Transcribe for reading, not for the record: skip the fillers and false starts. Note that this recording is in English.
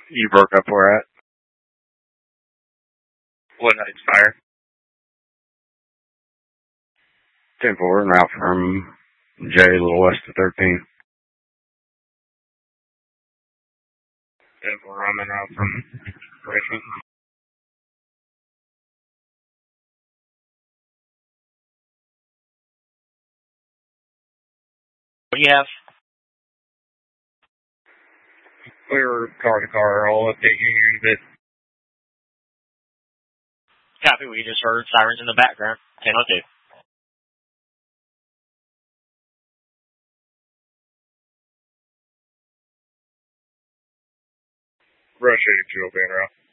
You broke up where at? What night's fire? 10-4, and out from J, a little west of 13. 10-4, running out from Richmond. What do you have? We were car to car. I'll update you here in a bit. Copy, we just heard sirens in the background. 10:02. Rush 82 will be in route.